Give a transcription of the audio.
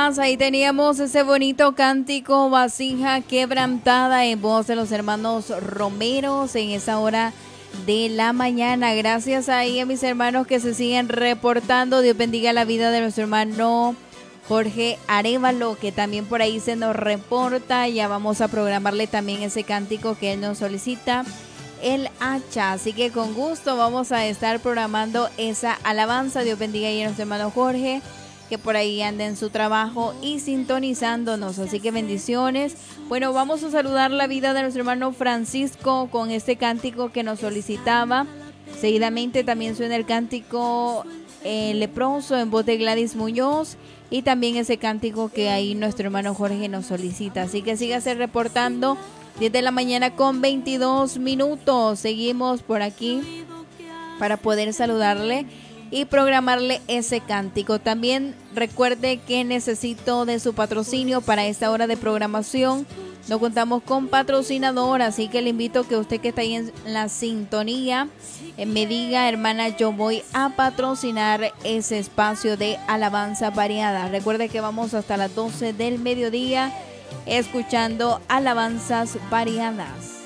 más, ahí teníamos ese bonito cántico, Vasija Quebrantada, en voz de los hermanos Romeros en esa hora de la mañana. Gracias ahí a mis hermanos que se siguen reportando. Dios bendiga la vida de nuestro hermano Jorge Arévalo, que también por ahí se nos reporta. Ya vamos a programarle también ese cántico que él nos solicita, el hacha. Así que con gusto vamos a estar programando esa alabanza. Dios bendiga ahí a nuestro hermano Jorge, que por ahí anda en su trabajo y sintonizándonos, así que bendiciones. Bueno, vamos a saludar la vida de nuestro hermano Francisco con este cántico que nos solicitaba. Seguidamente también suena el cántico Leproso en voz de Gladys Muñoz, y también ese cántico que ahí nuestro hermano Jorge nos solicita. Así que sígase reportando. 10 de la mañana con 22 minutos. Seguimos por aquí para poder saludarle y programarle ese cántico. También recuerde que necesito de su patrocinio para esta hora de programación. No contamos con patrocinador, así que le invito a que usted que está ahí en la sintonía me diga: hermana, yo voy a patrocinar ese espacio de alabanza variada. Recuerde que vamos hasta las 12 del mediodía escuchando alabanzas variadas.